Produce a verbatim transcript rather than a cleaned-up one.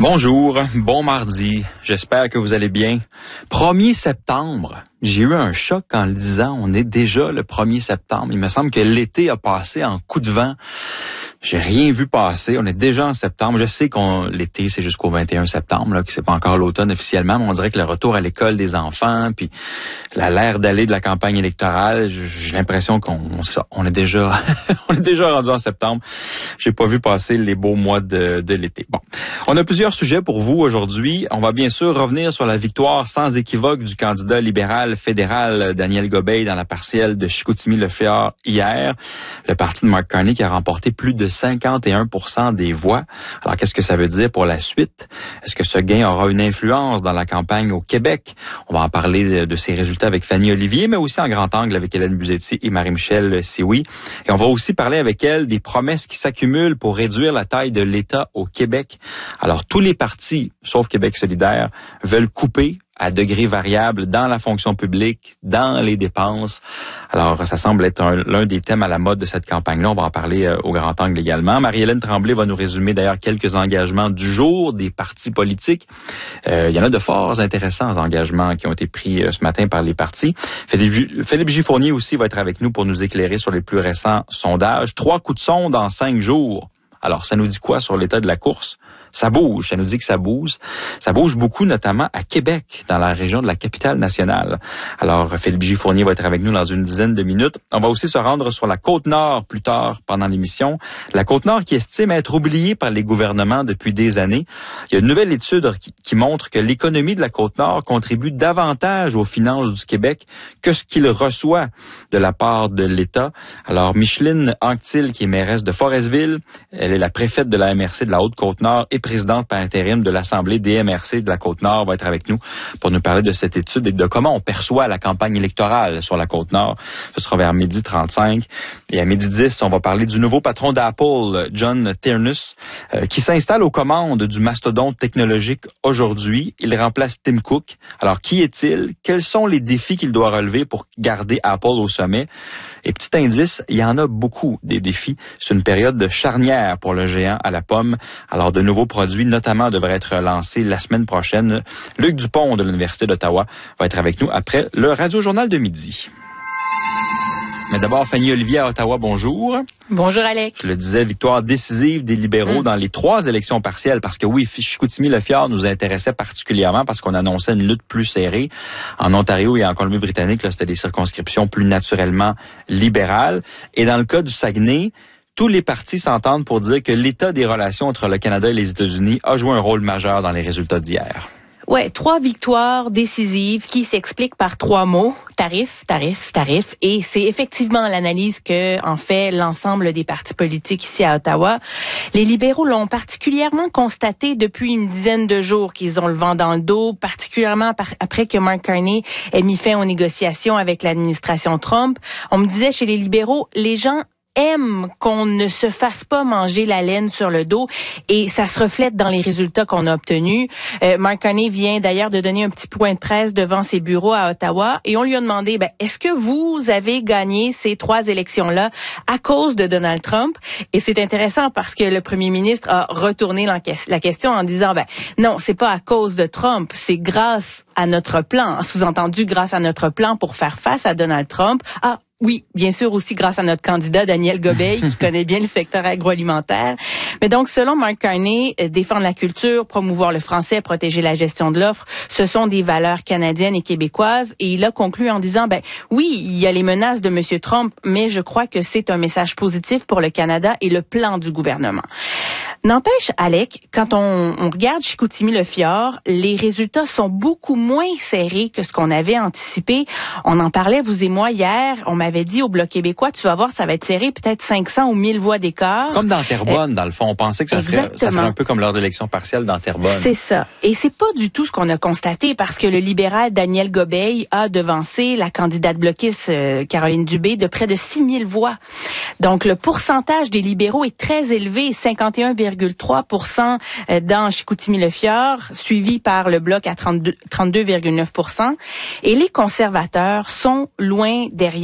Bonjour, bon mardi, j'espère que vous allez bien. premier septembre, j'ai eu un choc en le disant, on est déjà le premier septembre. Il me semble que l'été a passé en coup de vent. J'ai rien vu passer, on est déjà en septembre. Je sais qu'on l'été, c'est jusqu'au vingt et un septembre, là, que c'est pas encore l'automne officiellement, mais on dirait que le retour à l'école des enfants, puis l'air d'aller de la campagne électorale, j'ai l'impression qu'on c'est ça, on est déjà on est déjà rendu en septembre. J'ai pas vu passer les beaux mois de, de l'été. Bon, on a plusieurs sujets pour vous aujourd'hui. On va bien sûr revenir sur la victoire sans équivoque du candidat libéral fédéral Daniel Gobeil dans la partielle de Chicoutimi-Le-Fjord hier. Le parti de Mark Carney qui a remporté plus de cinquante et un pour cent des voix. Alors, qu'est-ce que ça veut dire pour la suite? Est-ce que ce gain aura une influence dans la campagne au Québec? On va en parler de ces résultats avec Fanny Olivier, mais aussi en grand angle avec Hélène Buzetti et Marie-Michel Sioui. Et on va aussi parler avec elle des promesses qui s'accumulent pour réduire la taille de l'État au Québec. Alors, tous les partis, sauf Québec solidaire, veulent couper à degré variable dans la fonction publique, dans les dépenses. Alors, ça semble être un, l'un des thèmes à la mode de cette campagne-là. On va en parler euh, au grand angle également. Marie-Hélène Tremblay va nous résumer d'ailleurs quelques engagements du jour des partis politiques. Euh, il y en a de forts intéressants engagements qui ont été pris euh, ce matin par les partis. Philippe, Philippe Giffournier aussi va être avec nous pour nous éclairer sur les plus récents sondages. Trois coups de sonde en cinq jours. Alors, ça nous dit quoi sur l'état de la course? Ça bouge, ça nous dit que ça bouge. Ça bouge beaucoup, notamment à Québec, dans la région de la capitale nationale. Alors, Philippe Giffournier va être avec nous dans une dizaine de minutes. On va aussi se rendre sur la Côte-Nord plus tard pendant l'émission. La Côte-Nord qui estime être oubliée par les gouvernements depuis des années. Il y a une nouvelle étude qui, qui montre que l'économie de la Côte-Nord contribue davantage aux finances du Québec que ce qu'il reçoit de la part de l'État. Alors, Micheline Anctil, qui est mairesse de Forestville, elle est la préfète de la M R C de la Haute-Côte-Nord et présidente par intérim de l'Assemblée des M R C de la Côte-Nord, va être avec nous pour nous parler de cette étude et de comment on perçoit la campagne électorale sur la Côte-Nord. Ce sera vers midi trente-cinq. Et à midi dix, on va parler du nouveau patron d'Apple, John Ternus, euh, qui s'installe aux commandes du mastodonte technologique aujourd'hui. Il remplace Tim Cook. Alors, qui est-il? Quels sont les défis qu'il doit relever pour garder Apple au sommet? Et petit indice, il y en a beaucoup des défis. C'est une période de charnière pour le géant à la pomme. Alors, de nouveaux produits, notamment, devraient être lancés la semaine prochaine. Luc Dupont de l'Université d'Ottawa va être avec nous après le Radio-Journal de midi. Mais d'abord, Fanny Olivier à Ottawa, bonjour. Bonjour, Alex. Je le disais, victoire décisive des libéraux mmh. dans les trois élections partielles, parce que oui, Chicoutimi-Le-Fjord nous intéressait particulièrement parce qu'on annonçait une lutte plus serrée. En Ontario et en Colombie-Britannique, là, c'était des circonscriptions plus naturellement libérales. Et dans le cas du Saguenay, tous les partis s'entendent pour dire que l'état des relations entre le Canada et les États-Unis a joué un rôle majeur dans les résultats d'hier. Ouais, trois victoires décisives qui s'expliquent par trois mots: tarif, tarif, tarif. Et c'est effectivement l'analyse que en fait l'ensemble des partis politiques ici à Ottawa. Les libéraux l'ont particulièrement constaté depuis une dizaine de jours qu'ils ont le vent dans le dos, particulièrement par, après que Mark Carney ait mis fin aux négociations avec l'administration Trump. On me disait chez les libéraux, les gens aiment qu'on ne se fasse pas manger la laine sur le dos, et ça se reflète dans les résultats qu'on a obtenus. Euh, Mark Carney vient d'ailleurs de donner un petit point de presse devant ses bureaux à Ottawa, et on lui a demandé, ben, est-ce que vous avez gagné ces trois élections-là à cause de Donald Trump? Et c'est intéressant parce que le premier ministre a retourné la question en disant, ben, non, c'est pas à cause de Trump, c'est grâce à notre plan, sous-entendu grâce à notre plan pour faire face à Donald Trump. Ah, oui, bien sûr aussi grâce à notre candidat Daniel Gobeil qui connaît bien le secteur agroalimentaire. Mais donc, selon Mark Carney, défendre la culture, promouvoir le français, protéger la gestion de l'offre, ce sont des valeurs canadiennes et québécoises. Et il a conclu en disant, ben oui, il y a les menaces de M. Trump, mais je crois que c'est un message positif pour le Canada et le plan du gouvernement. N'empêche, Alec, quand on, on regarde Chicoutimi-Le-Fjord, les résultats sont beaucoup moins serrés que ce qu'on avait anticipé. On en parlait, vous et moi, hier. On m'avait dit au Bloc québécois, tu vas voir, ça va être serré, peut-être cinq cents ou mille voix d'écart. Comme dans Terrebonne, euh, dans le fond. On pensait que ça ferait, ça ferait un peu comme lors de l'élection partielle dans Terrebonne. C'est ça. Et c'est pas du tout ce qu'on a constaté, parce que le libéral Daniel Gobeil a devancé la candidate bloquiste euh, Caroline Dubé de près de six mille voix. Donc, le pourcentage des libéraux est très élevé, cinquante et un virgule trois pour cent dans Chicoutimi-Le-Fjord, suivi par le Bloc à trente-deux virgule neuf pour cent. Et les conservateurs sont loin derrière.